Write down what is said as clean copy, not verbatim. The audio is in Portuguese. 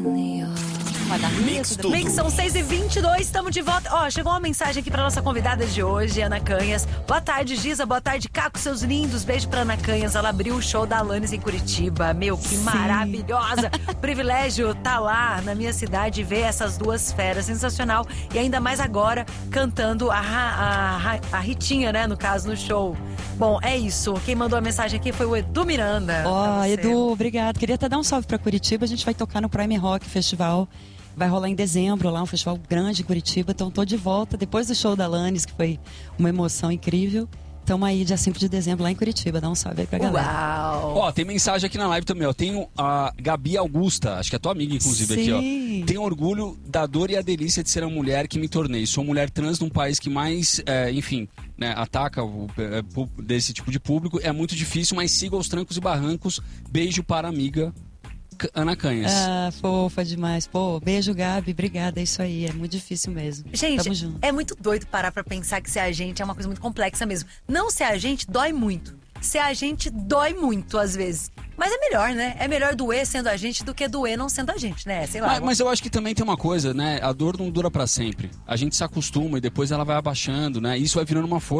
Mix são 6h22, estamos de volta. Ó, chegou uma mensagem aqui pra nossa convidada de hoje, Ana Canhas. Boa tarde, Giza, boa tarde, Caco, seus lindos. Beijo pra Ana Canhas, ela abriu o show da Alanis em Curitiba. Meu, que maravilhosa. Privilégio tá lá na minha cidade e ver essas duas feras, sensacional. E ainda mais agora, cantando a Ritinha, né, no caso, no show. Bom, é isso. Quem mandou a mensagem aqui foi o Edu Miranda. Ó, Edu, obrigado. Queria até dar um salve pra Curitiba. A gente vai tocar no Prime Rock Festival. Vai rolar em dezembro lá, um festival grande em Curitiba. Então tô de volta depois do show da Alanis, que foi uma emoção incrível. Estamos aí dia 5 de dezembro lá em Curitiba. Dá um salve aí pra galera. Uau! Ó, tem mensagem aqui na live também, ó. Tem a Gabi Augusta, acho que é tua amiga, inclusive, aqui, ó. Tenho orgulho da dor e a delícia de ser a mulher que me tornei. Sou mulher trans num país que mais, enfim, né, ataca desse tipo de público. É muito difícil, mas siga aos trancos e barrancos. Beijo para a amiga Ana Canhas. Ah, fofa demais. Pô, beijo, Gabi. Obrigada, é isso aí. É muito difícil mesmo. Gente, tamo junto. É muito doido parar pra pensar que ser a gente é uma coisa muito complexa mesmo. Não ser a gente dói muito. Ser a gente dói muito, às vezes. Mas é melhor, né? É melhor doer sendo a gente do que doer não sendo a gente, né? Sei lá. Mas eu acho que também tem uma coisa, né? A dor não dura pra sempre. A gente se acostuma e depois ela vai abaixando, né? Isso vai virando uma força.